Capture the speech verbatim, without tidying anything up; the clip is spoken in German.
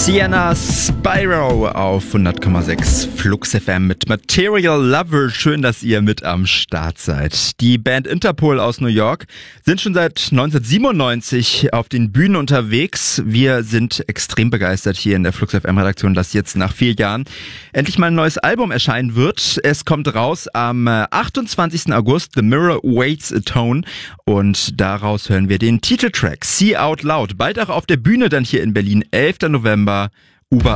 Sienna Spyro auf hundert Komma sechs Flux F M mit Material Lover. Schön, dass ihr mit am Start seid. Die Band Interpol aus New York sind schon seit neunzehnhundertsiebenundneunzig auf den Bühnen unterwegs. Wir sind extrem begeistert hier in der Flux F M Redaktion, dass jetzt nach vier Jahren endlich mal ein neues Album erscheinen wird. Es kommt raus am achtundzwanzigsten August, The Mirror Waits a Tone, und daraus hören wir den Titeltrack See Out Loud. Bald auch auf der Bühne dann hier in Berlin, elfter November, U B A